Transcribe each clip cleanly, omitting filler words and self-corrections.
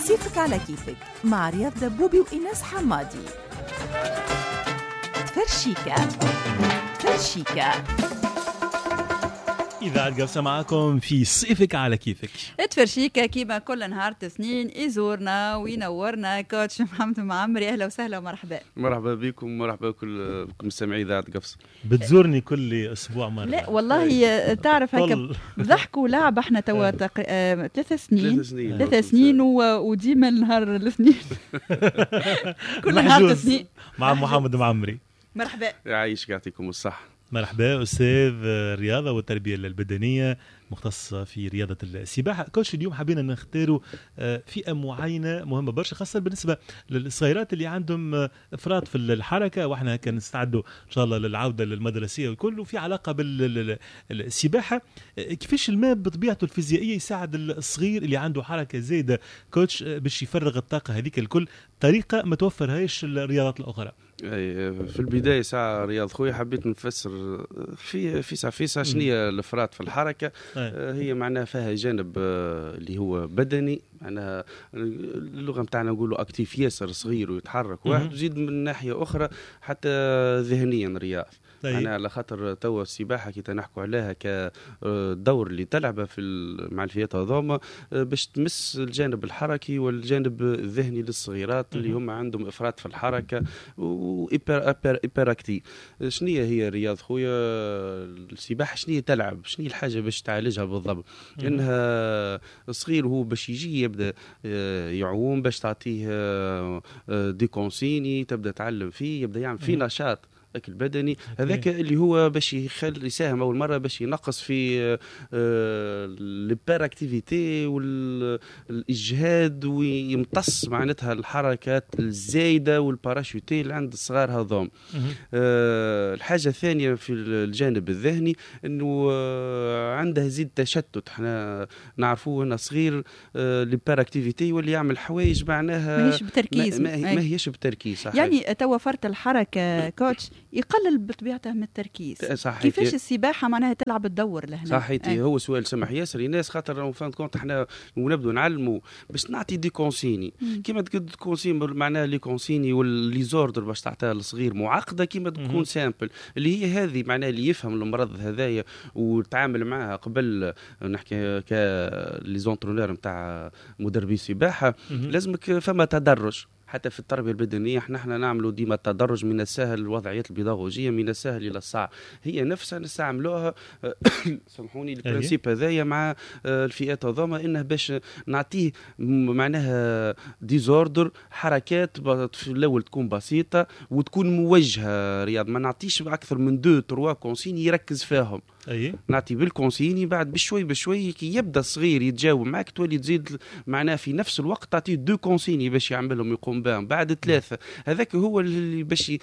صيفك على كيفك مع رياض دبوبي وإيناس حمادي. تفرشيكا إذا قبسة معكم في صيفك على كيفك. تفرشيكا كيما كل نهار اثنين يزورنا وينورنا كوتش محمد معمري. أهلا وسهلا ومرحبا. مرحبا بكم، مرحبا بكل مستمعي إذاعة قبصة. بتزورني كل أسبوع مرة؟ لا والله تعرف هكا ضحك ولعب. احنا توا 3 سنين وديما نهار الاثنين كل نهار اثنين مع محمد معمري. مرحبا، يعيشك يعطيكم الصحة. مرحبا أستاذ الرياضة والتربية البدنية مختصة في رياضة السباحة. كوتش اليوم حبينا نختاروا فئة معينة مهمة برشا، خاصة بالنسبة للصغيرات اللي عندهم إفراط في الحركة، وإحنا كان نستعدوا إن شاء الله للعودة للمدرسية وكله في علاقة بالسباحة. كيفاش الماء بطبيعته الفيزيائية يساعد الصغير اللي عنده حركة زايدة كوتش باش يفرغ الطاقة هذيك الكل، طريقة ما توفرهاش الرياضات الأخرى؟ في البداية ساعة رياض خويا حبيت نفسر في ساعة شنو هي الافراط في الحركة. هي معناها فيها جانب اللي هو بدني، معناها اللغة متاعنا نقولوا اكتيف ياسر صغير ويتحرك واحد، وزيد من ناحية أخرى حتى ذهنيا رياض. أنا على خاطر توا السباحة كي تنحكوا عليها كدور اللي تلعبه مع الفئات هذوما باش تمس الجانب الحركي والجانب الذهني للصغيرات اللي هم عندهم إفراط في الحركة وإيبر أكتيف. شنو هي رياض خويا السباحة؟ شنو هي تلعب؟ شنو هي الحاجة باش تعالجها بالضبط؟ إنها صغير هو باش يجي يبدأ يعوم، باش تعطيه دي كونسيني، تبدأ تعلم فيه، يبدأ يعمل فيه نشاط البدني هذاك اللي هو باش يساهم اول مره باش ينقص في البير اكتيفيتي والاجهاد، ويمتص معناتها الحركات الزايده والباراشوتي اللي عند الصغار هذوم. الحاجه الثانيه في الجانب الذهني انه عنده زيد تشتت. احنا نعرفوه انه صغير البير اكتيفيتي يولي يعمل حوايج معناها ماهيش بتركيز، ما هيش بتركيز. صحيح. يعني تو فرط الحركه كوتش يقلل بطبيعته من التركيز. صحيح. كيفاش السباحه معناها تلعب الدور لهنا؟ صحيح. هو سؤال سمح ياسر الناس، خاطر فهمت كونت احنا ونبدو نعلموا باش نعطي دي كونسيني كيما تقد كونسيني معناها لي كونسيني واللي زوردر باش تعطيها للصغير معقده كيما تكون سامبل اللي هي هذه معناها اللي يفهم المرض هذايا وتعامل معها قبل نحكي كلي زونترونور نتاع مدربي السباحه. لازمك فما تدرج حتى في التربيه البدنيه. احنا نعملوا ديما التدرج من السهل الوضعيات البيداغوجيه من السهل الى الصعب، هي نفسها نستعملوها سامحوني البرنسيب هذايا مع الفئات هذوما، انه باش نعطيه معناها ديزوردر حركات في الاول تكون بسيطه وتكون موجهه. رياض ما نعطيش اكثر من 2-3 كونسيني يركز فيهم. نعطي بالكونسيني بعد بشوي كي يبدا الصغير يتجاوب معك تولي تزيد معناه في نفس الوقت تعطيه 2 كونسيني باش يعملهم يقوم بهم بعد 3. هذاك هو اللي باش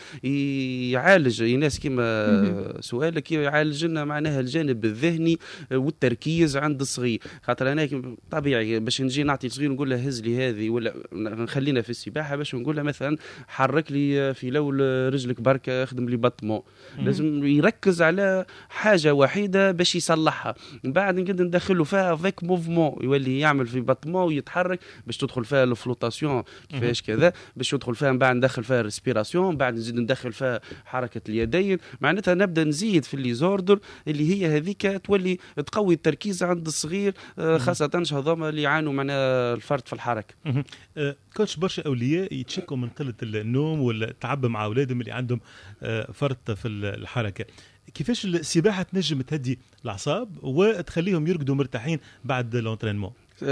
يعالج الناس كيما سؤالك، يعالج لنا معناها الجانب الذهني والتركيز عند الصغير. خاطر انا طبيعي باش نجي نعطي صغير نقول له هز لي هذه، ولا نخلينا في السباحه باش نقول له مثلا حرك لي في لول رجلك بركه، اخدم لي بطمو. لازم يركز على حاجه وحيده باش يصلحها، من بعد نقدر ندخله فيها فيك موفمون يولي يعمل في بطمو ويتحرك باش تدخل فيها الفلوتاسيون كيفاش كذا، باش يدخل فيها من بعد ندخل فيها الريسبيراسيون، بعد نزيد ندخل فيها حركه اليدين. معناتها نبدا نزيد في اللي زوردر اللي هي هذيك تولي تقوي التركيز عند الصغير، خاصه هذوما اللي يعانوا من الفرط في الحركه. كوتش برشا اولياء يتشكوا من قله النوم ولا التعب مع اولادهم اللي عندهم فرط في الحركه. كيفاش السباحه تنجم تهدي الاعصاب وتخليهم يرقدوا مرتاحين بعد الانترينمون؟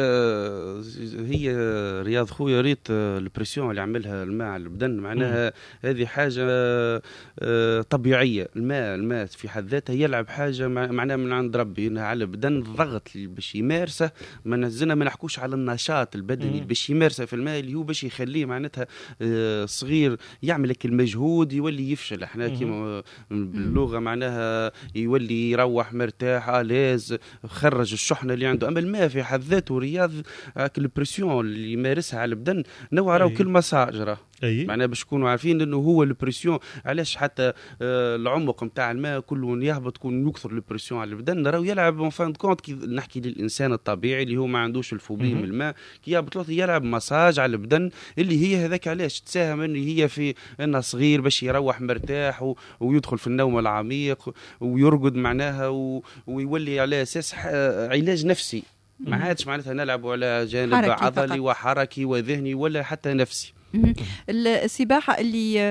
هي رياض خويا ريت البريسيون اللي عملها الماء على البدن معناها هذه حاجة طبيعية. الماء في حد ذاته يلعب حاجة معناها من عند ربي، انها على البدن الضغط اللي باش يمارسه. ما نزلنا ما نحكوش على النشاط البدني اللي باش يمارسه في الماء اللي هو باش يخليه معناتها صغير يعمل لك المجهود يولي يفشل. احنا كيما باللغة معناها يولي يروح مرتاح لاز خرج الشحنة اللي عنده. اما الماء في حد ذاته نحسوا رياض البريسيون اللي يمارسها على البدن نوع راهو كل مساج راه معناها باش تكونوا عارفين انه هو البريسيون علاش حتى العمق نتاع الماء كله يهبط تكون يكثر البريسيون على البدن راهو يلعب اون فان كونت كي نحكي للانسان الطبيعي اللي هو ما عندوش الفوبيا من الماء كي يهبط يلعب مساج على البدن اللي هي هذاك علاش تساهم ان هي في انه صغير باش يروح مرتاح ويدخل في النوم العميق ويرقد معناها ويولي على اساس علاج نفسي ما عادش معناتها نلعب على جانب عضلي فقط. وحركي وذهني ولا حتى نفسي. السباحة اللي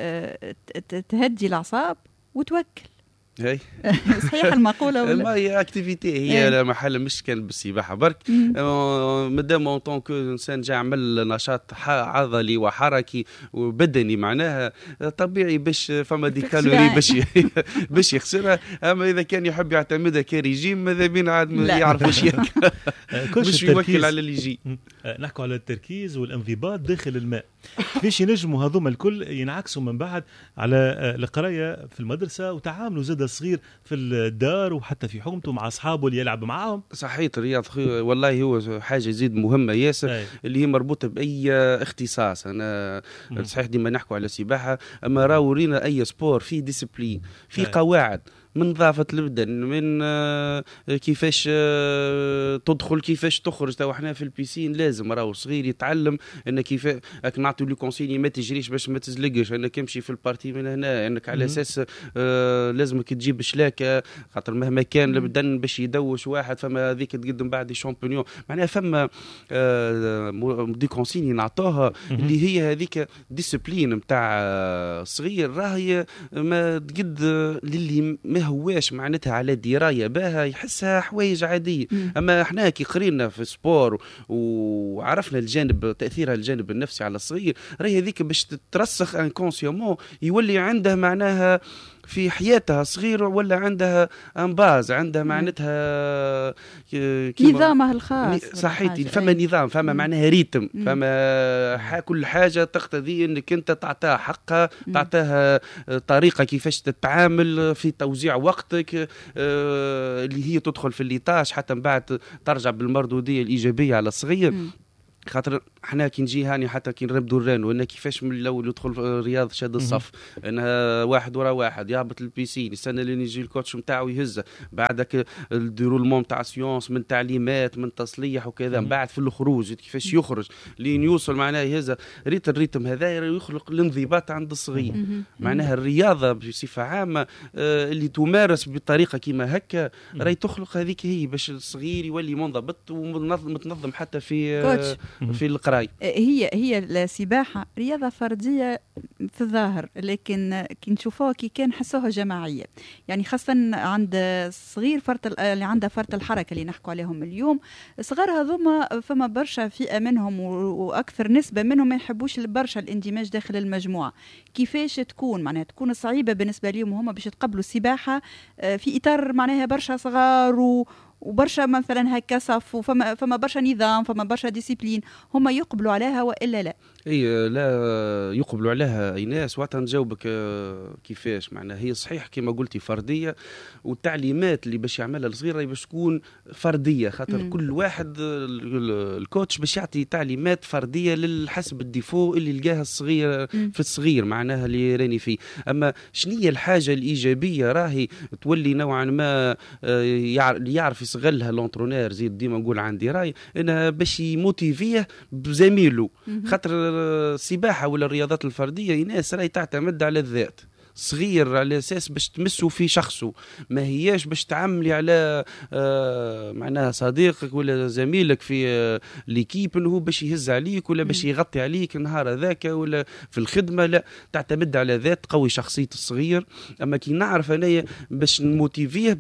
تهدي الأعصاب وتوكل هي صحيح المقولة ولا؟ ما هي اكتيفيتي هي محل مش كان بالسباحة برك مادام اون طون كو انسان جا عمل نشاط عضلي وحركي وبدني معناها طبيعي باش فما دي كالوري باش يخسرها. اما اذا كان يحب يعتمدها كريجيم ماذا بينا عاد يعرف ايش مش يوكل على اللي يجي. نحكوا على التركيز والانضباط داخل الماء كيفاش ينجموا هذوما الكل ينعكسوا من بعد على القرايه في المدرسه وتعاملوا زاد صغير في الدار وحتى في حومته مع اصحابه اللي يلعب معاهم. صحيح الرياض والله هو حاجه زيد مهمه ياسر اللي هي مربوطه باي اختصاص. انا صحيح ديما نحكوا على السباحه اما راه ورينا اي سبور فيه ديسيبلين فيه قواعد من نظافة البدن من كيفاش تدخل كيفاش تخرج. تو احنا في البيسين لازم راهو صغير يتعلم ان كيف نعطيو لي كونسيني ما تجريش باش ما تزلقش انك امشي في البارتي من هنا انك على اساس لازمك تجيب شلاكه خاطر مهما كان البدن باش يدوش واحد فما هذيك تقدم بعد شامبينيون معناها فما دي كونسيني نعطوها اللي هي هذيك ديسيبلين نتاع صغير راهي ما تقد للي ما هواش معناتها على درايه باها يحسها حوايج عاديه. اما احنا كي قرينا في سبور وعرفنا الجانب تاثيرها الجانب النفسي على الصغير راهي هذيك باش تترسخ انكونسيومون يولي عنده معناها في حياتها صغير ولا عندها انباز عندها معناتها نظامها الخاص. صحيح فما نظام فما معناها ريتم فما كل حاجة تقتضي انك انت تعطيها حقها تعطيها طريقة كيفاش تتعامل في توزيع وقتك اللي هي تدخل في الليطاج حتى من بعد ترجع بالمردودية الإيجابية على الصغير. خاطر احنا كي نجي هاني حتى كي نربدوا الرانو انه كيفاش من الاول يدخل الرياض شاد الصف انها واحد ورا واحد يهبط البيسين يستنى لين يجي الكوتش نتاعو يهزه بعدك الديرولمون نتاع سيونس من تعليمات من تصليح وكذا من بعد في الخروج كيفاش يخرج لين يوصل معناها يهزه الريتم هذا يخلق الانضباط عند الصغير. معناها الرياضه بصفه عامه اللي تمارس بطريقه كيما هكا راهي تخلق هذيك هي باش الصغير يولي منضبط ومتنظم حتى في القراي. هي السباحة رياضة فردية في الظاهر لكن كي نشوفوها كي كان حسوها جماعية يعني خاصة عند صغير اللي عنده فرط الحركة اللي نحكوا عليهم اليوم صغار هذوما فما برشا فئة منهم وأكثر نسبة منهم ما يحبوش برشا الاندماج داخل المجموعة. كيفاش تكون معناها تكون صعيبة بالنسبة لهم وهم باش يتقبلوا السباحة في إطار معناها برشا صغار وبرشا مثلا هكا صف وفما برشا نظام فما برشا ديسيبلين هم يقبلوا عليها والا لا؟ اي لا يقبلوا عليها ايناس وقت نجاوبك كيفاش معناها هي صحيح كما قلتي فرديه والتعليمات اللي باش يعملها الصغير باش تكون فرديه خاطر كل واحد الكوتش باش يعطي تعليمات فرديه للحسب الديفو اللي لقاها الصغير في الصغير معناها اللي راني فيه. اما شنية الحاجه الايجابيه راهي تولي نوعا ما يعرف يستغلها لونترونير زيد ديما نقول عندي راي انها باش يموتيفيه بزميله خاطر السباحه ولا الرياضات الفرديه ناس راهي تعتمد على الذات صغير على اساس باش تمسوا في شخصه ما هياش باش تعملي على معناها صديقك ولا زميلك في ليكيب انه باش يهز عليك ولا باش يغطي عليك النهار هذاك ولا في الخدمه لا تعتمد على ذات تقوي شخصيه الصغير. اما كي نعرف انايا باش نموتيفيه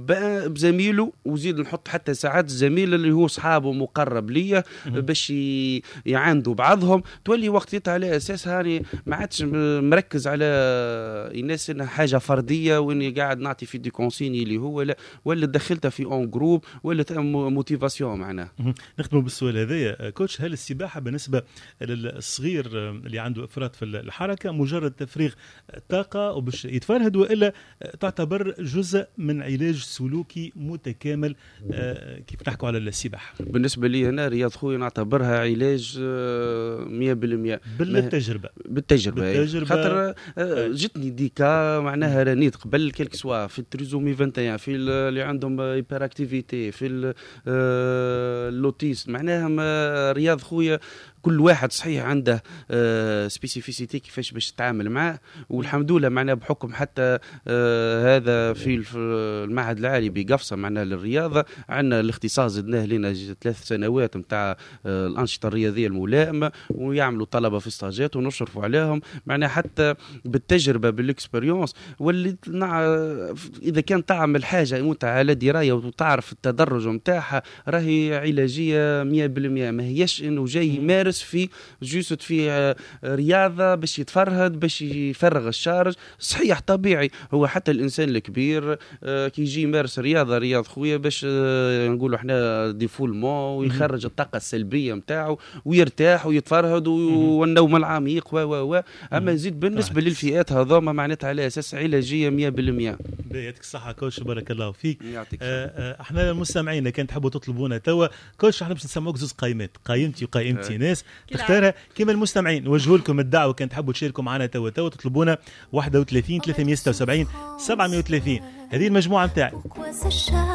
بزميله وزيد نحط حتى ساعات الزميل اللي هو صحابه مقرب ليا باش يعاندوا بعضهم تولي وقتها على اساس هاني ما عادش مركز على الناس انها حاجه فرديه واني قاعد نعطي في دي كونسيني اللي هو لا ولا دخلتها في اون جروب ولا موتيفاسيون معناها. نختم بالسؤال هذايا كوتش هل السباحه بالنسبه للصغير اللي عنده افراط في الحركه مجرد تفريغ طاقه وباش يتفرهد والا تعتبر جزء من علاج سلوكي متكامل كيف نحكوا على السباحه. بالنسبه لي انا رياض خويا نعتبرها علاج 100% بالتجربه خاطر جتني ديكا معناها رانيت قبل كيلك سوا في التريزومي 21 في اللي عندهم هايبر اكتيفيتي في اللوتيس معناها رياض خويا كل واحد صحيح عنده سبيسيفيسيتي كيفاش باش تتعامل معاه، والحمد لله معناها بحكم حتى هذا في المعهد العالي بقفصة معناها للرياضة عندنا الاختصاص زدناه لنا 3 سنوات نتاع الأنشطة الرياضية الملائمة، ويعملوا طلبة في استاجات ونشرفوا عليهم معناها حتى بالتجربة بالاكسبيريونس، واللي إذا كان تعمل حاجة وانت على دراية وتعرف التدرج متاعها راهي علاجية 100%، ما هيش انه جاي يمارس في جوست في رياضة باش يتفرهد باش يفرغ الشارج. صحيح طبيعي هو حتى الإنسان الكبير كي يجي يمارس رياض خويا باش نقولوا احنا ديفولمون ويخرج الطاقة السلبية متاعه ويرتاح ويتفرهد والنوم العميق أما يزيد بالنسبة للفئات هذوما معناتها على أساس علاجية 100%. يعطيك الصحة كوش بارك الله فيك. احنا المستمعين كان تحبوا تطلبونا توا كوش احنا باش نسمعوك زوز قائمات، قائمتي وقائمتي ناس تختارها كما المستمعين نوجهوا لكم الدعوة كان تحبوا تشاركوا معنا توا تطلبونا 31 376 730 هذه المجموعة متاعي.